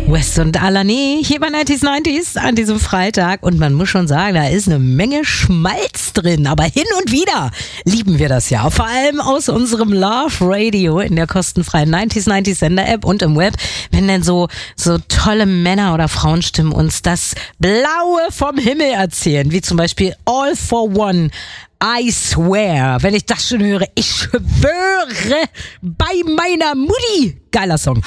West und Alani hier bei 90s an diesem Freitag und man muss schon sagen, da ist eine Menge Schmalz drin, aber hin und wieder lieben wir das ja, vor allem aus unserem Love Radio in der kostenfreien 90s Sender-App und im Web, wenn denn so tolle Männer oder Frauenstimmen uns das Blaue vom Himmel erzählen, wie zum Beispiel All for One, I swear, wenn ich das schon höre, ich schwöre bei meiner Mutti. Geiler Song.